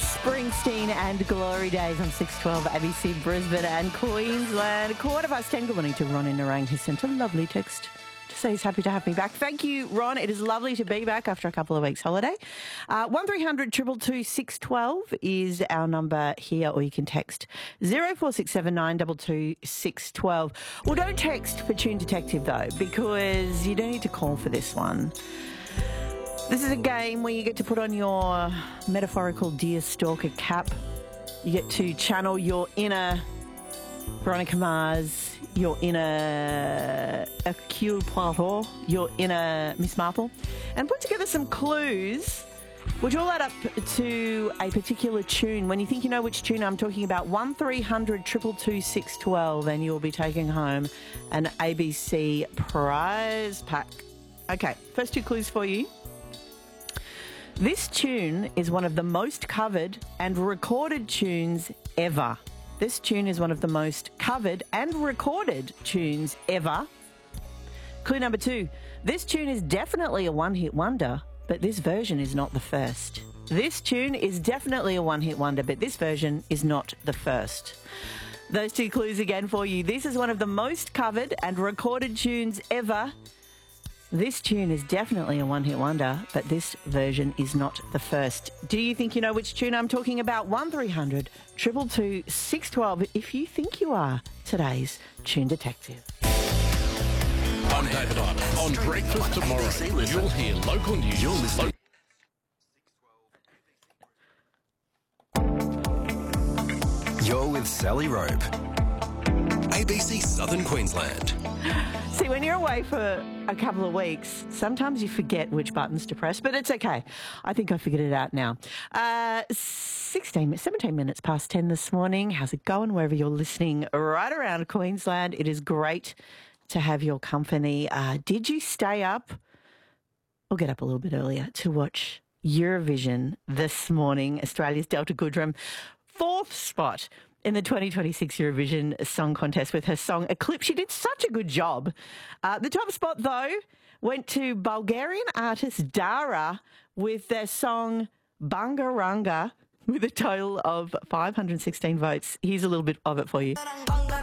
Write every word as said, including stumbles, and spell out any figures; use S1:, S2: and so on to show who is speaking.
S1: Springsteen and Glory Days on six twelve A B C Brisbane and Queensland. Quarter past ten. Good morning to Ron in Narang, who sent a lovely text to say he's happy to have me back. Thank you, Ron. It is lovely to be back after a couple of weeks' holiday. Uh, one three hundred two two two six one two is our number here, or you can text zero four six seven nine two two six one two. Well, don't text for Tune Detective, though, because you don't need to call for this one. This is a game where you get to put on your metaphorical deer stalker cap. You get to channel your inner Veronica Mars, your inner Hercule Poirot, your inner Miss Marple, and put together some clues which all add up to a particular tune. When you think you know which tune I'm talking about, one three hundred two two two six one two, and you'll be taking home an A B C prize pack. Okay, first two clues for you. This tune is one of the most covered and recorded tunes ever. This tune is one of the most covered and recorded tunes ever. Clue number two. This tune is definitely a one-hit wonder, but this version is not the first. This tune is definitely a one-hit wonder, but this version is not the first. Those two clues again for you. This is one of the most covered and recorded tunes ever. This tune is definitely a one-hit wonder, but this version is not the first. Do you think you know which tune I'm talking about? one three hundred two two two six one two if you think you are today's Tune Detective.
S2: I'm David Ivor. On Breakfast Tomorrow, you'll hear local news. You're listening.
S3: You're with Sally Rope. A B C Southern Queensland.
S1: See, when you're away for a couple of weeks, sometimes you forget which buttons to press, but it's okay. I think I figured it out now. Uh, sixteen, seventeen minutes past ten this morning. How's it going wherever you're listening right around Queensland? It is great to have your company. Uh, did you stay up or get up a little bit earlier to watch Eurovision this morning? Australia's Delta Goodrem, fourth spot in the twenty twenty-six Eurovision Song Contest with her song Eclipse. She did such a good job. Uh, the top spot, though, went to Bulgarian artist Dara with their song Bangaranga with a total of five hundred sixteen votes. Here's a little bit of it for you.